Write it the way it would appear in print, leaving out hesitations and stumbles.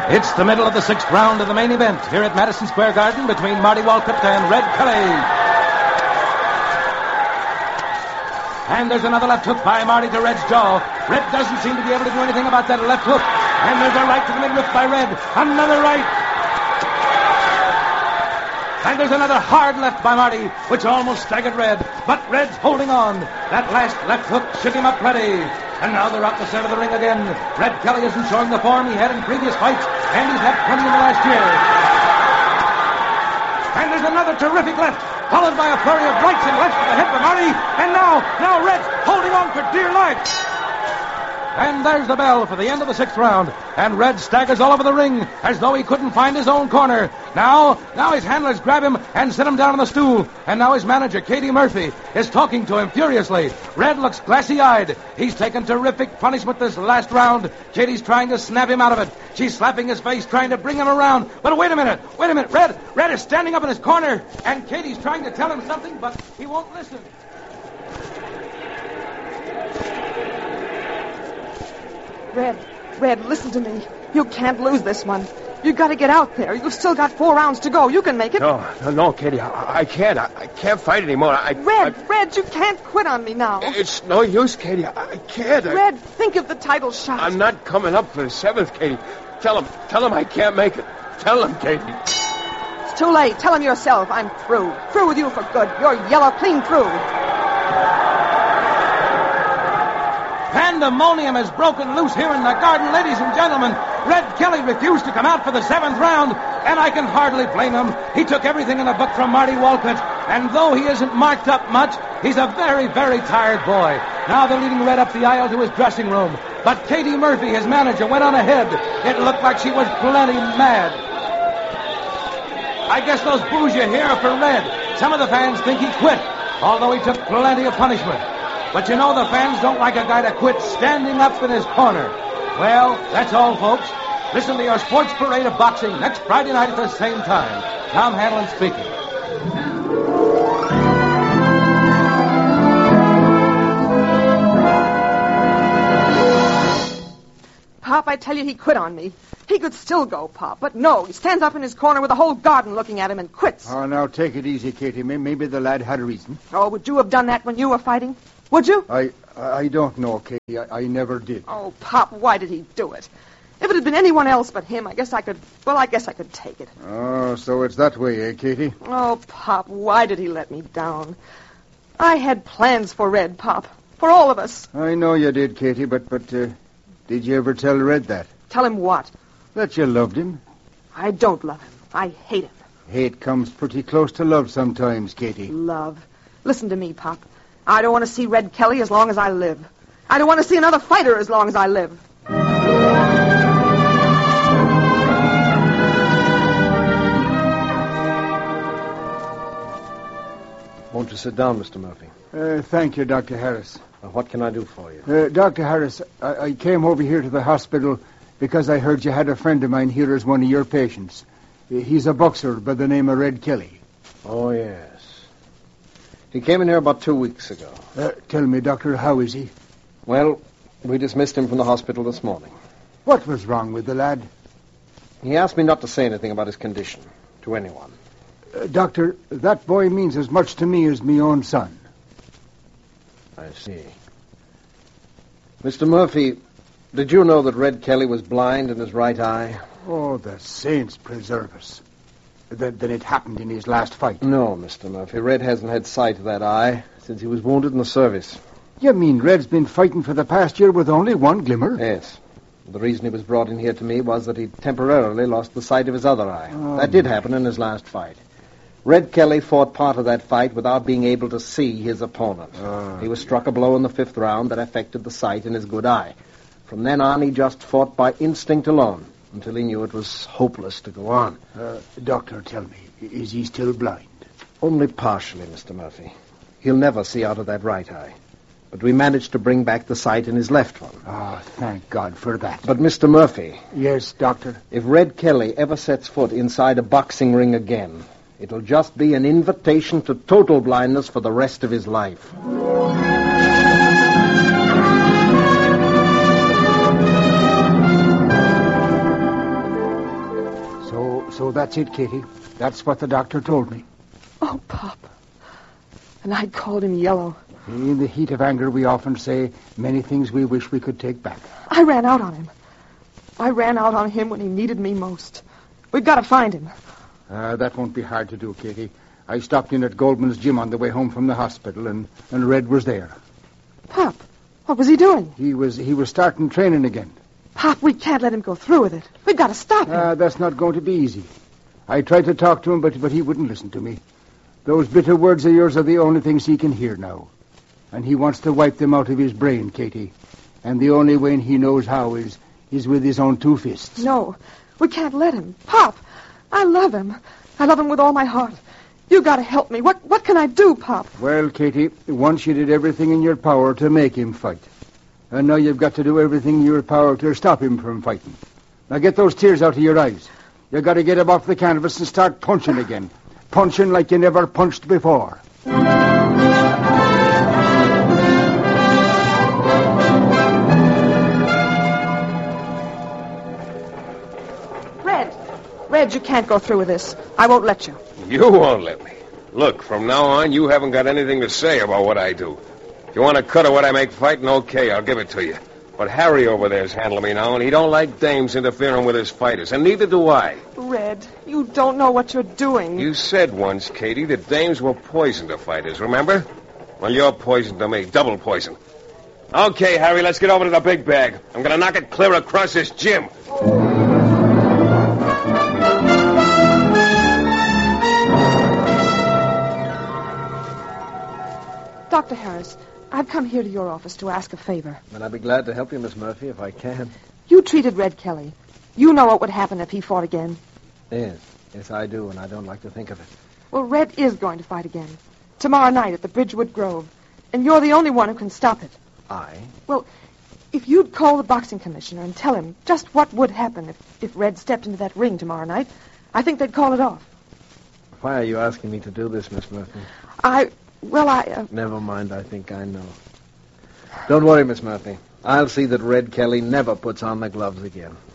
It's the middle of the 6th round of the main event here at Madison Square Garden between Marty Walcott and Red Kelly. And there's another left hook by Marty to Red's jaw. Red doesn't seem to be able to do anything about that left hook. And there's a right to the midriff by Red. Another right. And there's another hard left by Marty, which almost staggered Red. But Red's holding on. That last left hook shook him up plenty. And now they're out the center of the ring again. Red Kelly isn't showing the form he had in previous fights, and he's had plenty in the last year. And there's another terrific left, followed by a flurry of rights and lefts to the head for Marty. And now Red's holding on for dear life. And there's the bell for the end of the 6th round. And Red staggers all over the ring as though he couldn't find his own corner. Now his handlers grab him and sit him down on the stool. And now his manager, Katie Murphy, is talking to him furiously. Red looks glassy-eyed. He's taken terrific punishment this last round. Katie's trying to snap him out of it. She's slapping his face, trying to bring him around. But wait a minute. Red is standing up in his corner. And Katie's trying to tell him something, but he won't listen. Red, listen to me. You can't lose this one. You've got to get out there. You've still got 4 rounds to go. You can make it. No, Katie. I can't. I can't fight anymore. Red, you can't quit on me now. It's no use, Katie. I can't. Red, think of the title shot. I'm not coming up for the 7th, Katie. Tell him I can't make it. Tell him, Katie. It's too late. Tell him yourself. I'm through. Through with you for good. You're yellow, clean through. Pandemonium has broken loose here in the garden, ladies and gentlemen. Red Kelly refused to come out for the 7th round, and I can hardly blame him. He took everything in the book from Marty Walcott, and though he isn't marked up much, he's a very, very tired boy. Now they're leading Red up the aisle to his dressing room, but Katie Murphy, his manager, went on ahead. It looked like she was plenty mad. I guess those boos you hear are for Red. Some of the fans think he quit, although he took plenty of punishment. But you know the fans don't like a guy to quit standing up in his corner. Well, that's all, folks. Listen to your sports parade of boxing next Friday night at the same time. Tom Hanlon speaking. Pop, I tell you, he quit on me. He could still go, Pop, but no, he stands up in his corner with the whole garden looking at him and quits. Oh, now take it easy, Katie. Maybe the lad had a reason. Oh, would you have done that when you were fighting? Would you? I don't know, Katie. I never did. Oh, Pop, why did he do it? If it had been anyone else but him, I guess I could take it. Oh, so it's that way, eh, Katie? Oh, Pop, why did he let me down? I had plans for Red, Pop. For all of us. I know you did, Katie, but did you ever tell Red that? Tell him what? That you loved him. I don't love him. I hate him. Hate comes pretty close to love sometimes, Katie. Love. Listen to me, Pop. I don't want to see Red Kelly as long as I live. I don't want to see another fighter as long as I live. Won't you sit down, Mr. Murphy? Thank you, Dr. Harris. What can I do for you? Dr. Harris, I came over here to the hospital because I heard you had a friend of mine here as one of your patients. He's a boxer by the name of Red Kelly. Oh, yes. He came in here about 2 weeks ago. Tell me, Doctor, how is he? Well, we dismissed him from the hospital this morning. What was wrong with the lad? He asked me not to say anything about his condition to anyone. Doctor, that boy means as much to me as my own son. I see. Mr. Murphy, did you know that Red Kelly was blind in his right eye? Oh, the saints preserve us. Then it happened in his last fight. No, Mr. Murphy. Red hasn't had sight of that eye since he was wounded in the service. You mean Red's been fighting for the past year with only one glimmer? Yes. The reason he was brought in here to me was that he temporarily lost the sight of his other eye. That did happen in his last fight. Red Kelly fought part of that fight without being able to see his opponent. He was struck a blow in the 5th round that affected the sight in his good eye. From then on, he just fought by instinct alone until he knew it was hopeless to go on. Doctor, tell me, is he still blind? Only partially, Mr. Murphy. He'll never see out of that right eye. But we managed to bring back the sight in his left one. Oh, thank God for that. But, Mr. Murphy... Yes, Doctor? If Red Kelly ever sets foot inside a boxing ring again, it'll just be an invitation to total blindness for the rest of his life. So that's it, Katie. That's what the doctor told me. Oh, Pop. And I called him yellow. In the heat of anger, we often say many things we wish we could take back. I ran out on him. I ran out on him when he needed me most. We've got to find him. That won't be hard to do, Katie. I stopped in at Goldman's gym on the way home from the hospital, and Red was there. Pop, what was he doing? He was starting training again. Pop, we can't let him go through with it. We've got to stop him. That's not going to be easy. I tried to talk to him, but he wouldn't listen to me. Those bitter words of yours are the only things he can hear now. And he wants to wipe them out of his brain, Katie. And the only way he knows how is with his own 2 fists. No, we can't let him. Pop, I love him. I love him with all my heart. You got to help me. What can I do, Pop? Well, Katie, once you did everything in your power to make him fight. And now you've got to do everything in your power to stop him from fighting. Now get those tears out of your eyes. You've got to get him off the canvas and start punching again. Punching like you never punched before. Red, you can't go through with this. I won't let you. You won't let me. Look, from now on, you haven't got anything to say about what I do. If you want a cut of what I make fighting, okay, I'll give it to you. But Harry over there's handling me now, and he don't like dames interfering with his fighters, and neither do I. Red, you don't know what you're doing. You said once, Katie, that dames were poison to fighters, remember? Well, you're poison to me, double poison. Okay, Harry, let's get over to the big bag. I'm going to knock it clear across this gym. Dr. Harris, I've come here to your office to ask a favor. And I'd be glad to help you, Miss Murphy, if I can. You treated Red Kelly. You know what would happen if he fought again. Yes, I do, and I don't like to think of it. Well, Red is going to fight again. Tomorrow night at the Bridgewood Grove. And you're the only one who can stop it. I? Well, if you'd call the boxing commissioner and tell him just what would happen if Red stepped into that ring tomorrow night, I think they'd call it off. Why are you asking me to do this, Miss Murphy? Never mind, I think I know. Don't worry, Miss Murphy. I'll see that Red Kelly never puts on the gloves again.